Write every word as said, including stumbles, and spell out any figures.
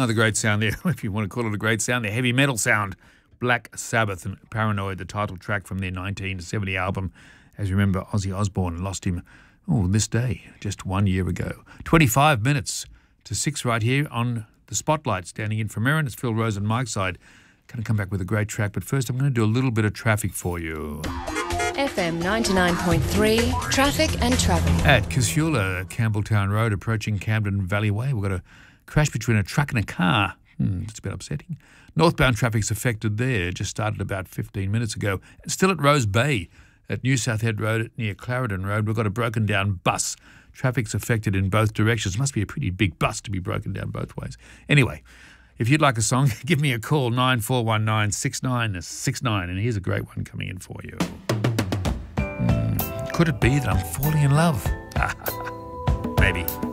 Oh, the great sound there, if you want to call it a great sound, the heavy metal sound. Black Sabbath and Paranoid, the title track from their nineteen seventy album. As you remember, Ozzy Osbourne lost him, oh, this day, just one year ago. twenty-five minutes to six right here on the Spotlight. Standing in for Merrin, it's Phil Rose and Mike's side. Going to come back with a great track, but first I'm going to do a little bit of traffic for you. F M ninety-nine point three, traffic and travel. At Casula, Campbelltown Road, approaching Camden Valley Way, we've got a crash between a truck and a car. Hmm, it's a bit upsetting. Northbound traffic's affected there. Just started about fifteen minutes ago. Still at Rose Bay at New South Head Road near Clarendon Road. We've got a broken down bus. Traffic's affected in both directions. Must be a pretty big bus to be broken down both ways. Anyway, if you'd like a song, give me a call, nine four one nine, six nine six nine. And here's a great one coming in for you. Hmm, could it be that I'm falling in love? Maybe.